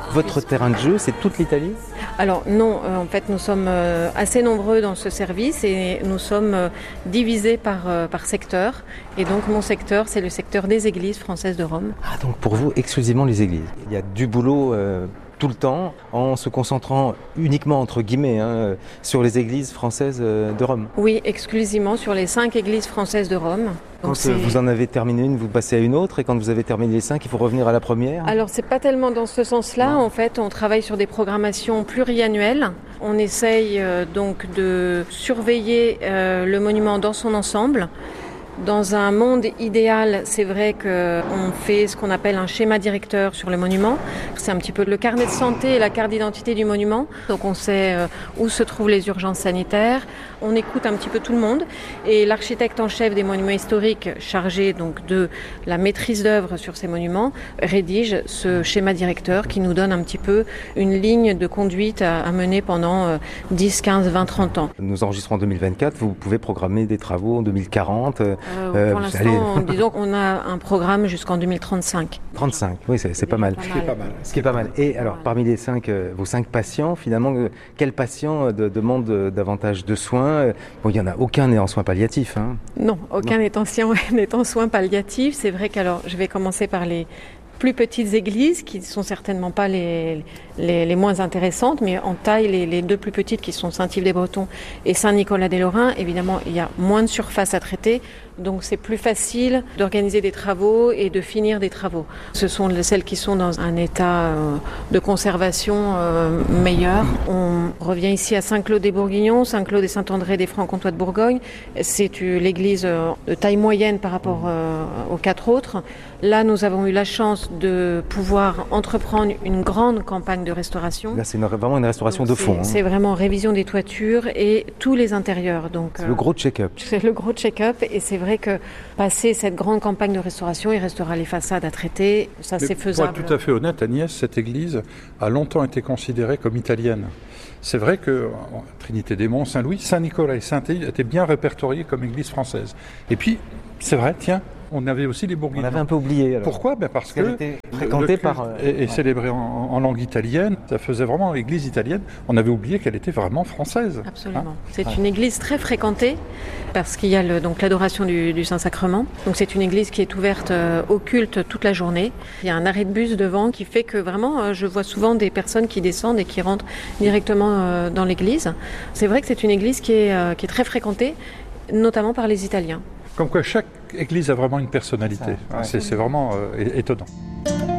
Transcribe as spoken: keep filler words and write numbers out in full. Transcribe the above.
Votre terrain de jeu, c'est toute l'Italie ? Alors non, euh, en fait nous sommes euh, assez nombreux dans ce service et nous sommes euh, divisés par, euh, par secteur. Et donc mon secteur, c'est le secteur des églises françaises de Rome. Ah, donc pour vous, exclusivement les églises. Il y a du boulot euh, tout le temps, en se concentrant uniquement, entre guillemets, hein, sur les églises françaises euh, de Rome. Oui, exclusivement sur les cinq églises françaises de Rome. Quand donc, vous en avez terminé une, vous passez à une autre, et quand vous avez terminé les cinq, il faut revenir à la première ? Alors c'est pas tellement dans ce sens-là, non. En fait on travaille sur des programmations pluriannuelles. On essaye euh, donc de surveiller euh, le monument dans son ensemble. Dans un monde idéal, c'est vrai qu'on fait ce qu'on appelle un schéma directeur sur le monument. C'est un petit peu le carnet de santé et la carte d'identité du monument. Donc on sait où se trouvent les urgences sanitaires. On écoute un petit peu tout le monde. Et l'architecte en chef des monuments historiques, chargé donc de la maîtrise d'œuvre sur ces monuments, rédige ce schéma directeur qui nous donne un petit peu une ligne de conduite à, à mener pendant dix, quinze, vingt, trente ans. Nous enregistrons en deux mille vingt-quatre. Vous pouvez programmer des travaux en deux mille quarante. Euh, euh, pour l'instant, allez... disons qu'on a un programme jusqu'en deux mille trente-cinq. trente-cinq, oui, c'est, c'est pas mal. Pas Ce mal. pas mal. Ce qui est pas mal. Et alors, parmi les cinq, euh, vos cinq patients, finalement, euh, quels patients de, demandent euh, davantage de soins ? Bon, il y en a aucun n'est en soins palliatifs. Hein. Non, aucun n'est en, n'est en soins palliatifs. C'est vrai qu'alors, je vais commencer par les plus petites églises qui ne sont certainement pas les, les, les moins intéressantes, mais en taille, les, les deux plus petites qui sont Saint-Yves-des-Bretons et Saint-Nicolas-des-Lorrains, évidemment, il y a moins de surface à traiter, donc c'est plus facile d'organiser des travaux et de finir des travaux. Ce sont celles qui sont dans un état de conservation meilleur. On revient ici à Saint-Claude-des-Bourguignons, Saint-Claude et Saint-André des Francs-Comtois de Bourgogne. C'est l'église de taille moyenne par rapport aux quatre autres. Là, nous avons eu la chance de pouvoir entreprendre une grande campagne de restauration. Là, c'est une, vraiment une restauration donc, de fond. C'est, hein. c'est vraiment révision des toitures et tous les intérieurs. Donc, c'est euh, le gros check-up. C'est le gros check-up et c'est vrai que passer cette grande campagne de restauration, il restera les façades à traiter. Ça, Mais c'est faisable. Pour être tout à fait honnête, Agnès, cette église a longtemps été considérée comme italienne. C'est vrai que Trinité-des-Monts, Saint-Louis, Saint-Nicolas et Saint-Étienne étaient bien répertoriés comme église française. Et puis, c'est vrai, tiens, on avait aussi les Bourguignons. On avait un peu oublié. Alors. Pourquoi ? Ben parce, parce que était fréquentée par euh, et, et célébrée en, en langue italienne. Ça faisait vraiment église italienne. On avait oublié qu'elle était vraiment française. Absolument. Hein ? C'est ouais. une église très fréquentée parce qu'il y a le, donc l'adoration du, du Saint-Sacrement. Donc c'est une église qui est ouverte euh, au culte toute la journée. Il y a un arrêt de bus devant qui fait que vraiment, euh, je vois souvent des personnes qui descendent et qui rentrent directement euh, dans l'église. C'est vrai que c'est une église qui est, euh, qui est très fréquentée, notamment par les Italiens. Comme quoi chaque église a vraiment une personnalité. Ça, ouais. c'est, c'est vraiment euh, étonnant.